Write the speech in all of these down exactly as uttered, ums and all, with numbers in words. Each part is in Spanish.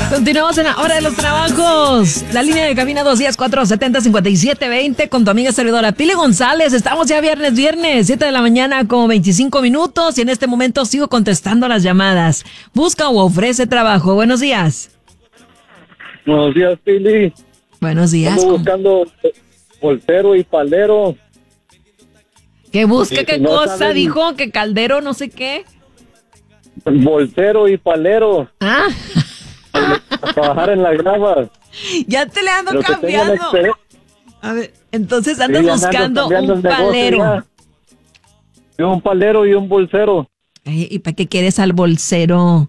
Continuamos en la hora de los trabajos. La línea de cabina dos uno cuatro siete cero cinco siete dos cero con tu amiga servidora Pili González. Estamos ya viernes, viernes, siete de la mañana con veinticinco minutos y en este momento sigo contestando las llamadas. Busca o ofrece trabajo. Buenos días. Buenos días, Pili. Buenos días. Estamos buscando voltero y palero. ¿Qué busca? Y ¿Qué si no cosa? saben- Dijo que caldero, no sé qué. Voltero y palero. Ah, A trabajar en la grava. ya te le ando Pero que tengan cambiando. experiencia. A ver, entonces Sí, andas ya ando buscando cambiando un el negocio palero. ya. Y un palero y un bolsero. Ay, ¿y para qué quieres al bolsero?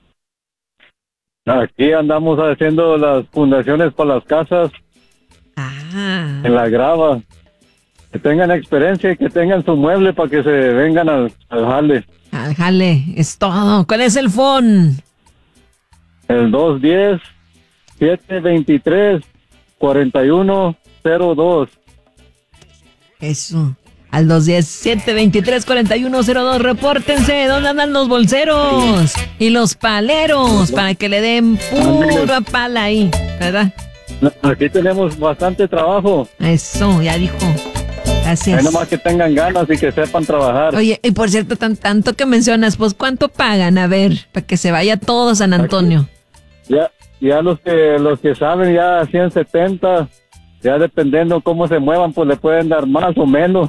Aquí andamos haciendo las fundaciones para las casas Ah. en la grava. Que tengan experiencia y que tengan su mueble para que se vengan al, al jale. Al jale, es todo. ¿Cuál es el phone? El dos uno cero, siete dos tres, cuatro uno cero dos. Eso. Al dos uno cero, siete dos tres, cuatro uno cero dos. Repórtense. ¿Dónde andan los bolseros? Y los paleros. Para que le den pura pala ahí. ¿Verdad? Aquí tenemos bastante trabajo. Eso, ya dijo. Gracias. Hay nomás que tengan ganas y que sepan trabajar. Oye, y por cierto, tan, tanto que mencionas, pues ¿cuánto pagan? A ver, para que se vaya todo San Antonio. Ya, ya los que los que saben ya ciento setenta, ya dependiendo cómo se muevan, pues le pueden dar más o menos.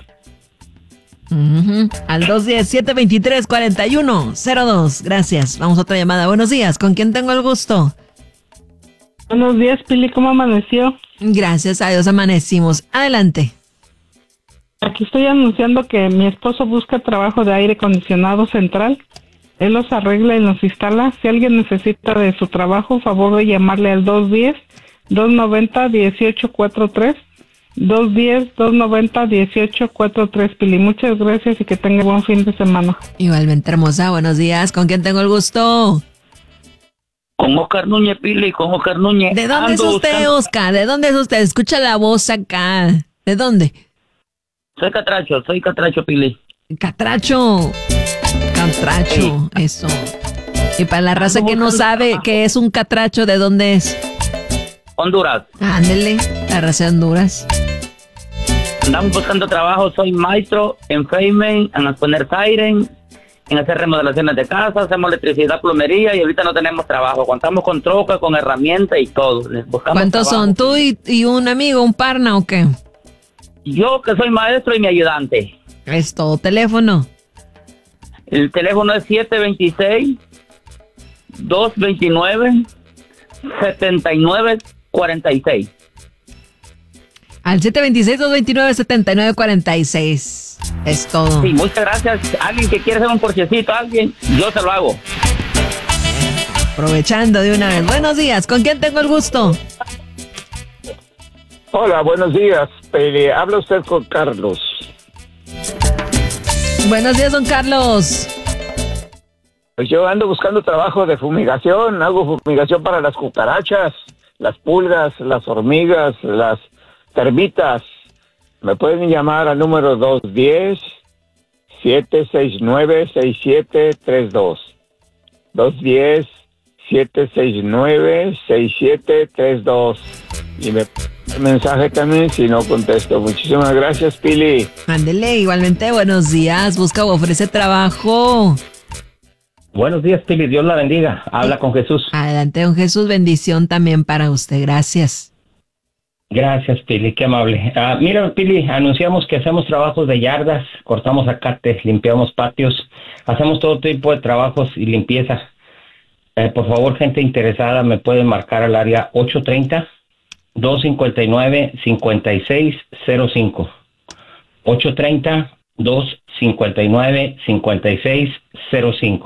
Ujú. Al dos uno cero, siete dos tres, cuatro uno cero dos. Gracias. Vamos a otra llamada. Buenos días. ¿Con quién tengo el gusto? Buenos días, Pili, ¿cómo amaneció? Gracias a Dios amanecimos. Adelante. Aquí estoy anunciando que mi esposo busca trabajo de aire acondicionado central. Él los arregla y los instala. Si alguien necesita de su trabajo, favor de llamarle al dos uno cero, dos nueve cero, uno ocho cuatro tres. dos uno cero, dos nueve cero, uno ocho cuatro tres, Pili. Muchas gracias y que tenga buen fin de semana. Igualmente hermosa. Buenos días. ¿Con quién tengo el gusto? Con Oscar Núñez, Pili, con Oscar Núñez. ¿De dónde es Ando usted, buscando- Oscar? ¿De dónde es usted? Escucha la voz acá. ¿De dónde? Soy Catracho, soy Catracho, Pili. Catracho. Catracho. Eso. Y para la raza que no sabe qué es un catracho, ¿de dónde es? Honduras. Ándele. La raza de Honduras. Andamos buscando trabajo, soy maestro en Feymen, en poner siren, en hacer remodelaciones de casa, hacemos electricidad, plomería y ahorita no tenemos trabajo. Contamos con troca, con herramientas y todo. Les buscamos ¿Cuántos trabajo. son? ¿Tú y, y un amigo, un parna o qué? Yo que soy maestro y mi ayudante. Es todo. Teléfono. El teléfono es siete dos seis, dos dos nueve, siete nueve cuatro seis. Al siete dos seis, dos dos nueve, siete nueve cuatro seis. Es todo. Sí, muchas gracias. Alguien que quiere hacer un porchecito, alguien, yo se lo hago. Aprovechando de una vez. Buenos días. ¿Con quién tengo el gusto? Hola, buenos días. Pili. Habla usted con Carlos. Buenos días, don Carlos. Pues yo ando buscando trabajo de fumigación. Hago fumigación para las cucarachas, las pulgas, las hormigas, las termitas. Me pueden llamar al número dos uno cero, siete seis nueve, seis siete tres dos. dos uno cero, siete seis nueve, seis siete tres dos. Y me mensaje también si no contesto. Muchísimas gracias, Pili. Ándele, igualmente, buenos días. Busca o ofrece trabajo. Buenos días, Pili. Dios la bendiga. Habla con Jesús. Adelante, don Jesús. Bendición también para usted. Gracias. Gracias, Pili. Qué amable. Ah, mira, Pili, anunciamos que hacemos trabajos de yardas, cortamos acates, limpiamos patios, hacemos todo tipo de trabajos y limpieza. Eh, por favor, gente interesada, me pueden marcar al área ocho tres cero, dos cinco nueve, cinco seis cero cinco. ocho tres cero, dos cinco nueve, cinco seis cero cinco.